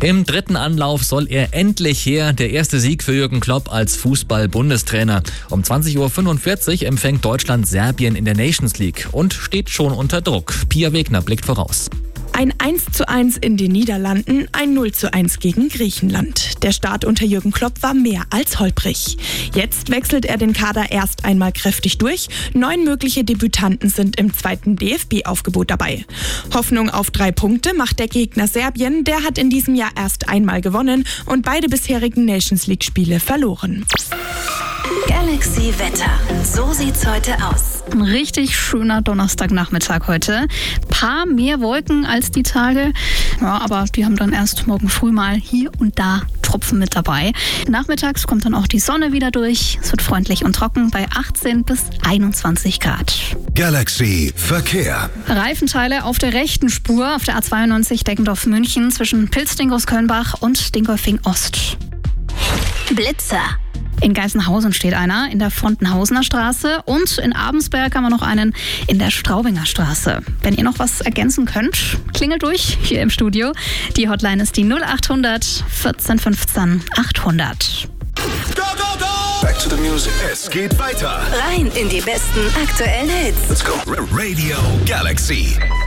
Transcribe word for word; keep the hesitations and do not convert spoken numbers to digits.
Im dritten Anlauf soll er endlich her. Der erste Sieg für Jürgen Klopp als Fußball-Bundestrainer. Um zwanzig Uhr fünfundvierzig empfängt Deutschland Serbien in der Nations League und steht schon unter Druck. Pia Wegner blickt voraus. Ein eins zu eins in den Niederlanden, ein null zu eins gegen Griechenland. Der Start unter Jürgen Klopp war mehr als holprig. Jetzt wechselt er den Kader erst einmal kräftig durch. Neun mögliche Debütanten sind im zweiten D F B-Aufgebot dabei. Hoffnung auf drei Punkte macht der Gegner Serbien. Der hat in diesem Jahr erst einmal gewonnen und beide bisherigen Nations League-Spiele verloren. Galaxy Wetter. So sieht's heute aus. Ein richtig schöner Donnerstagnachmittag heute. Paar mehr Wolken als die Tage. Ja, aber die haben dann erst morgen früh mal hier und da Tropfen mit dabei. Nachmittags kommt dann auch die Sonne wieder durch. Es wird freundlich und trocken bei achtzehn bis einundzwanzig Grad. Galaxy Verkehr. Reifenteile auf der rechten Spur auf der A zweiundneunzig Deggendorf-München zwischen Pilz-Dingolfs-Kölnbach und Dingolfing-Ost. Blitzer. In Geisenhausen steht einer in der Frontenhausener Straße und in Abensberg haben wir noch einen in der Straubinger Straße. Wenn ihr noch was ergänzen könnt, klingelt durch hier im Studio. Die Hotline ist die null acht hundert vierzehn fünfzehn achthundert. Go, go, go! Back to the music. Es geht weiter. Rein in die besten aktuellen Hits. Let's go. Radio Galaxy.